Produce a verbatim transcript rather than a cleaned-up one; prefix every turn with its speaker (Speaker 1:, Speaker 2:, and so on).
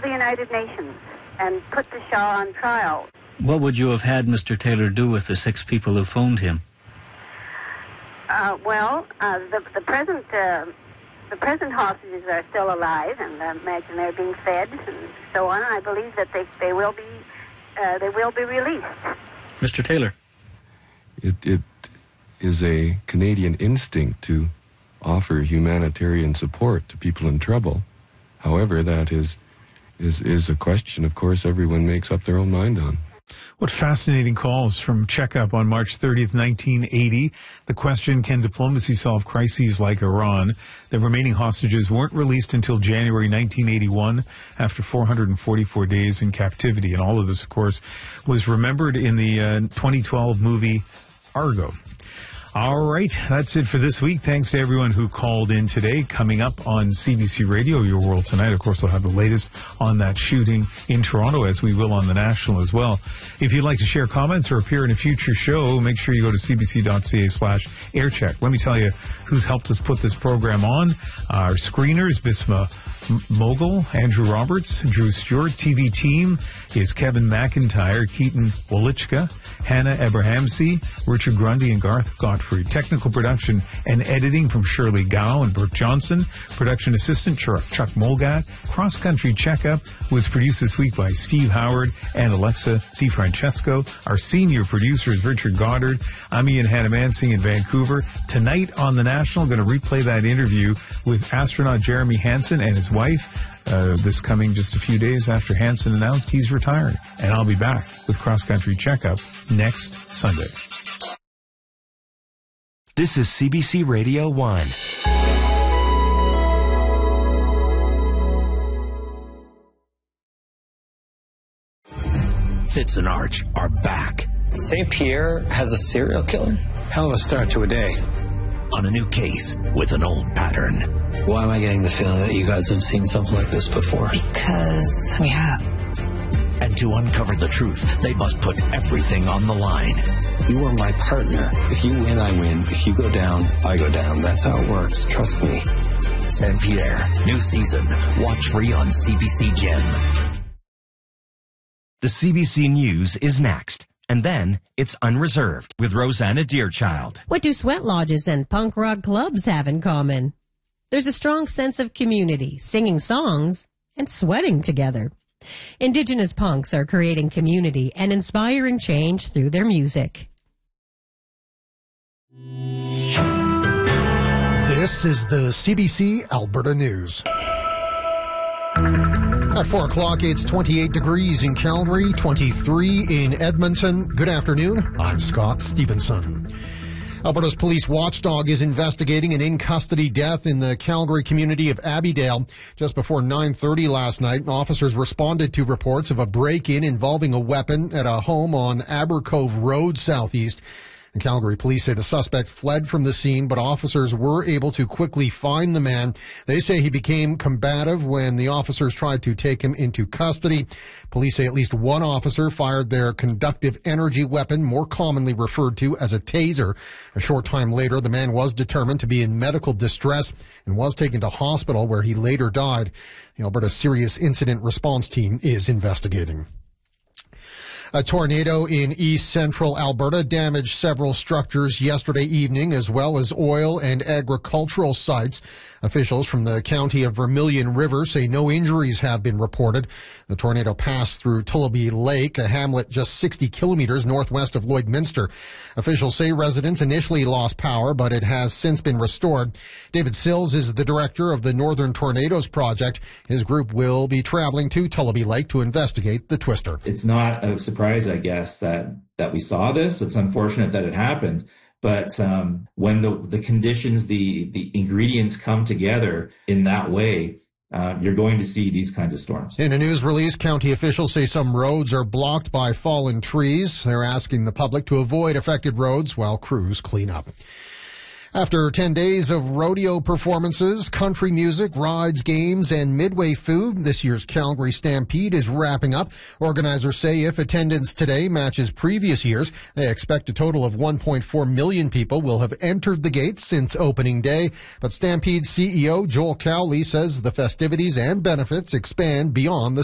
Speaker 1: the United Nations and put the Shah on trial.
Speaker 2: What would you have had Mister Taylor do with the six people who phoned him?
Speaker 1: Uh, well, uh, the, the present uh, the present hostages are still alive, and I imagine they're being fed and so on. I believe that they they will be uh, they will be released.
Speaker 2: Mister Taylor,
Speaker 3: it it is a Canadian instinct to offer humanitarian support to people in trouble. However, that is is is a question, of course, everyone makes up their own mind on.
Speaker 4: What fascinating calls from Checkup on March thirtieth, nineteen eighty. The question, can diplomacy solve crises like Iran? The remaining hostages weren't released until January nineteen eighty-one after four hundred forty-four days in captivity. And all of this, of course, was remembered in the uh, twenty twelve movie Argo. All right, that's it for this week. Thanks to everyone who called in today. Coming up on C B C Radio, Your World Tonight, of course, we'll have the latest on that shooting in Toronto, as we will on the National as well. If you'd like to share comments or appear in a future show, make sure you go to cbc.ca slash aircheck. Let me tell you who's helped us put this program on. Our screeners, Bisma Mogul, Andrew Roberts, Drew Stewart. T V team is Kevin McIntyre, Keaton Wolichka, Hannah Abrahamsey, Richard Grundy, and Garth Godfrey. Technical production and editing from Shirley Gow and Brooke Johnson. Production assistant Chuck Molgat. Cross Country Checkup was produced this week by Steve Howard and Alexa DiFrancesco. Our senior producer is Richard Goddard. I'm Ian Hannamansing in Vancouver. Tonight on the National, going to replay that interview with astronaut Jeremy Hansen and his wife. Uh, this coming just a few days after Hansen announced he's retiring. And I'll be back with Cross Country Checkup next Sunday.
Speaker 5: This is C B C Radio one. Fitz and Arch are back.
Speaker 6: Saint Pierre has a serial killer?
Speaker 7: Hell of a start to a day.
Speaker 5: On a new case with an old pattern.
Speaker 6: Why am I getting the feeling that you guys have seen something like this before?
Speaker 8: Because we have.
Speaker 5: And to uncover the truth, they must put everything on the line.
Speaker 6: You are my partner. If you win, I win. If you go down, I go down. That's how it works. Trust me.
Speaker 5: Saint Pierre, new season. Watch free on C B C Gem. The C B C News is next. And then it's Unreserved with Rosanna Deerchild.
Speaker 9: What do sweat lodges and punk rock clubs have in common? There's a strong sense of community, singing songs, and sweating together. Indigenous punks are creating community and inspiring change through their music.
Speaker 10: This is the C B C Alberta News. At four o'clock, it's twenty-eight degrees in Calgary, twenty-three in Edmonton. Good afternoon. I'm Scott Stevenson. Alberta's police watchdog is investigating an in-custody death in the Calgary community of Abbeydale. Just before nine thirty last night, officers responded to reports of a break-in involving a weapon at a home on Abercove Road southeast. And Calgary police say the suspect fled from the scene, but officers were able to quickly find the man. They say he became combative when the officers tried to take him into custody. Police say at least one officer fired their conductive energy weapon, more commonly referred to as a taser. A short time later, the man was determined to be in medical distress and was taken to hospital, where he later died. The Alberta Serious Incident Response Team is investigating. A tornado in east central Alberta damaged several structures yesterday evening, as well as oil and agricultural sites. Officials from the county of Vermilion River say no injuries have been reported. The tornado passed through Tullabee Lake, a hamlet just sixty kilometers northwest of Lloydminster. Officials say residents initially lost power, but it has since been restored. David Sills is the director of the Northern Tornadoes Project. His group will be traveling to Tullabee Lake to investigate the twister.
Speaker 11: It's not a surprise, I guess, that, that we saw this. It's unfortunate that it happened. But um, when the, the conditions, the, the ingredients come together in that way, uh, you're going to see these kinds of storms.
Speaker 10: In a news release, county officials say some roads are blocked by fallen trees. They're asking the public to avoid affected roads while crews clean up. After ten days of rodeo performances, country music, rides, games, and midway food, this year's Calgary Stampede is wrapping up. Organizers say if attendance today matches previous years, they expect a total of one point four million people will have entered the gates since opening day. But Stampede C E O Joel Cowley says the festivities and benefits expand beyond the